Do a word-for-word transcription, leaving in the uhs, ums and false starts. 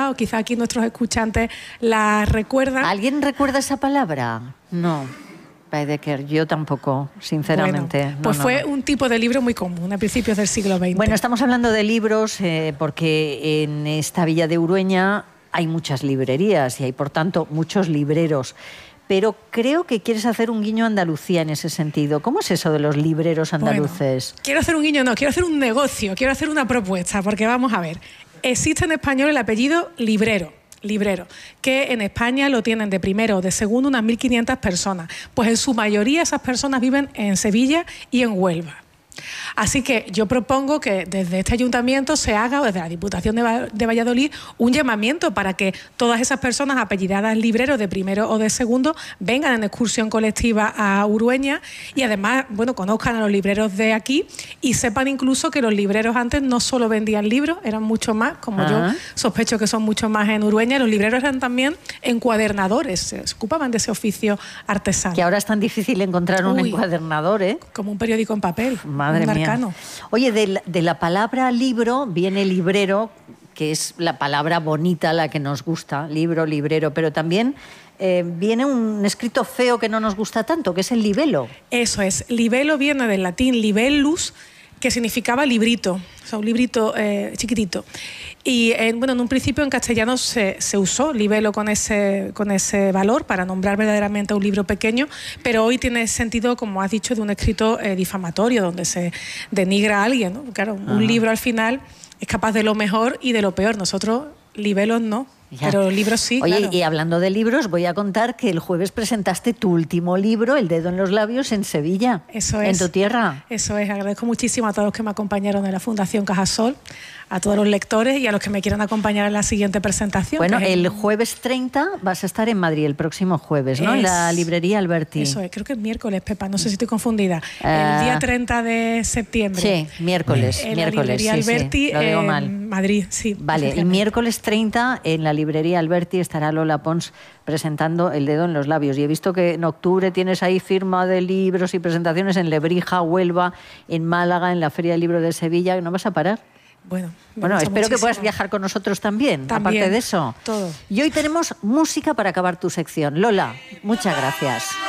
suena o quizá aquí nuestros escuchantes la recuerdan. ¿Alguien recuerda esa palabra? No. Baedeker, yo tampoco, sinceramente. Bueno, no, pues no, fue no. un tipo de libro muy común a principios del siglo veinte. Bueno, estamos hablando de libros eh, porque en esta villa de Urueña hay muchas librerías y hay, por tanto, muchos libreros. Pero creo que quieres hacer un guiño a Andalucía en ese sentido. ¿Cómo es eso de los libreros andaluces? Bueno, quiero hacer un guiño, no, quiero hacer un negocio, quiero hacer una propuesta, porque vamos a ver, existe en español el apellido librero. Librero, que en España lo tienen de primero o de segundo unas mil quinientas personas. Pues en su mayoría esas personas viven en Sevilla y en Huelva. Así que yo propongo que desde este ayuntamiento se haga, o desde la Diputación de, de Valladolid, un llamamiento para que todas esas personas apellidadas libreros de primero o de segundo vengan en excursión colectiva a Urueña y además, bueno, conozcan a los libreros de aquí y sepan incluso que los libreros antes no solo vendían libros, eran mucho más, como Ajá. yo sospecho que son mucho más en Urueña, los libreros eran también encuadernadores, se ocupaban de ese oficio artesano. Que ahora es tan difícil encontrar un Uy, encuadernador, ¿eh? Como un periódico en papel. Madre mía. Arcano. Oye, de la, de la palabra libro viene librero, que es la palabra bonita, la que nos gusta, libro, librero, pero también eh, viene un escrito feo que no nos gusta tanto, que es el libelo. Eso es, libelo viene del latín libellus, que significaba librito, o sea, un librito eh, chiquitito. Y eh, bueno, en un principio en castellano se, se usó libelo con ese, con ese valor para nombrar verdaderamente a un libro pequeño, pero hoy tiene sentido, como has dicho, de un escrito eh, difamatorio, donde se denigra a alguien, ¿no? Claro, un Ajá. libro al final es capaz de lo mejor y de lo peor. Nosotros, libelos no. Ya. Pero libros sí, Oye, claro. Y hablando de libros, voy a contar que el jueves presentaste tu último libro, El dedo en los labios, en Sevilla. Eso es. En tu tierra. Eso es. Agradezco muchísimo a todos los que me acompañaron en la Fundación Cajasol, a todos los lectores y a los que me quieran acompañar en la siguiente presentación. Bueno, el... el jueves treinta vas a estar en Madrid, el próximo jueves, ¿no? Es... En la librería Alberti. Eso es. Creo que es miércoles, Pepa. No sé si estoy confundida. Uh... El día treinta de septiembre. Sí, miércoles. En miércoles, la librería sí, Alberti, sí, lo digo en mal. Madrid, sí. Vale, el miércoles treinta en la librería Alberti estará Lola Pons presentando El dedo en los labios. Y he visto que en octubre tienes ahí firma de libros y presentaciones en Lebrija, Huelva, en Málaga, en la Feria del Libro de Sevilla. ¿No vas a parar? Bueno, bueno espero muchísimo. que puedas viajar con nosotros también, también, aparte de eso. Todo. Y hoy tenemos música para acabar tu sección. Lola, muchas gracias.